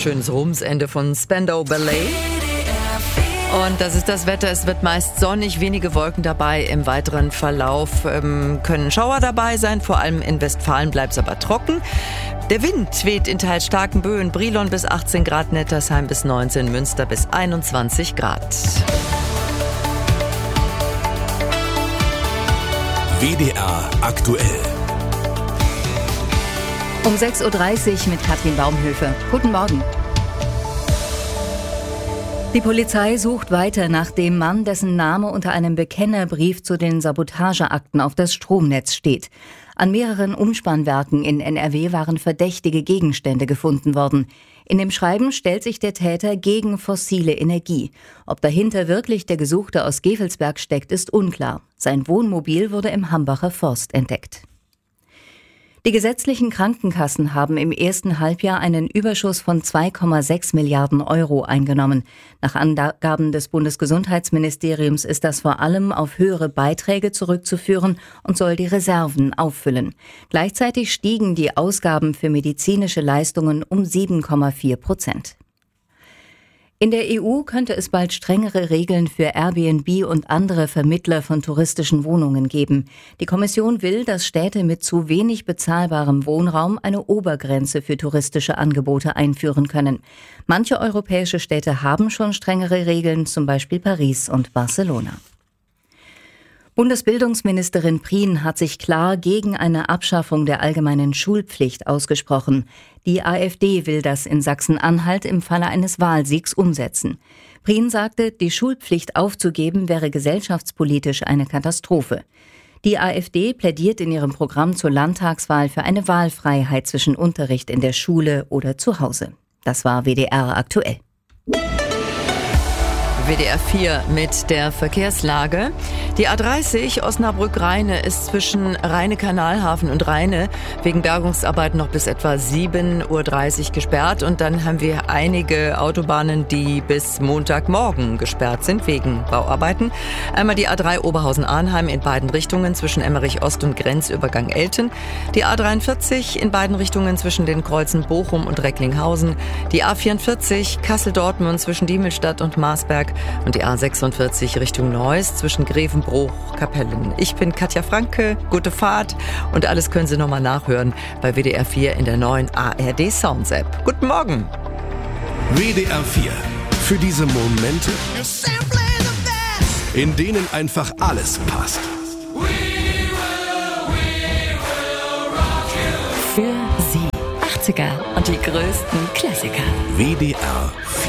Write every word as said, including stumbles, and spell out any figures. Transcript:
Schönes Rumsende von Spandau Ballet. Und das ist das Wetter. Es wird meist sonnig, wenige Wolken dabei. Im weiteren Verlauf ähm, können Schauer dabei sein. Vor allem in Westfalen bleibt es aber trocken. Der Wind weht in teils starken Böen. Brilon bis achtzehn Grad, Nettersheim bis neunzehn, Münster bis einundzwanzig Grad. W D R aktuell. Um sechs Uhr dreißig mit Katrin Baumhöfe. Guten Morgen. Die Polizei sucht weiter nach dem Mann, dessen Name unter einem Bekennerbrief zu den Sabotageakten auf das Stromnetz steht. An mehreren Umspannwerken in N R W waren verdächtige Gegenstände gefunden worden. In dem Schreiben stellt sich der Täter gegen fossile Energie. Ob dahinter wirklich der Gesuchte aus Gevelsberg steckt, ist unklar. Sein Wohnmobil wurde im Hambacher Forst entdeckt. Die gesetzlichen Krankenkassen haben im ersten Halbjahr einen Überschuss von zwei Komma sechs Milliarden Euro eingenommen. Nach Angaben des Bundesgesundheitsministeriums ist das vor allem auf höhere Beiträge zurückzuführen und soll die Reserven auffüllen. Gleichzeitig stiegen die Ausgaben für medizinische Leistungen um sieben Komma vier Prozent. In der E U könnte es bald strengere Regeln für Airbnb und andere Vermittler von touristischen Wohnungen geben. Die Kommission will, dass Städte mit zu wenig bezahlbarem Wohnraum eine Obergrenze für touristische Angebote einführen können. Manche europäische Städte haben schon strengere Regeln, zum Beispiel Paris und Barcelona. Bundesbildungsministerin Prien hat sich klar gegen eine Abschaffung der allgemeinen Schulpflicht ausgesprochen. Die AfD will das in Sachsen-Anhalt im Falle eines Wahlsiegs umsetzen. Prien sagte, die Schulpflicht aufzugeben wäre gesellschaftspolitisch eine Katastrophe. Die AfD plädiert in ihrem Programm zur Landtagswahl für eine Wahlfreiheit zwischen Unterricht in der Schule oder zu Hause. Das war W D R aktuell. W D R vier mit der Verkehrslage. Die A dreißig Osnabrück-Rheine ist zwischen Rheine-Kanalhafen und Rheine wegen Bergungsarbeiten noch bis etwa sieben Uhr dreißig gesperrt. Und dann haben wir einige Autobahnen, die bis Montagmorgen gesperrt sind wegen Bauarbeiten. Einmal die A drei Oberhausen-Arnheim in beiden Richtungen zwischen Emmerich-Ost und Grenzübergang Elten. Die A dreiundvierzig in beiden Richtungen zwischen den Kreuzen Bochum und Recklinghausen. Die A vierundvierzig Kassel-Dortmund zwischen Diemelstadt und Marsberg. Und die A sechsundvierzig Richtung Neuss zwischen Grevenbruch, Kapellen. Ich bin Katja Franke, gute Fahrt und alles können Sie nochmal nachhören bei W D R vier in der neuen A R D Sounds App. Guten Morgen! W D R vier. Für diese Momente, in denen einfach alles passt. Für Sie achtziger und die größten Klassiker. W D R vier.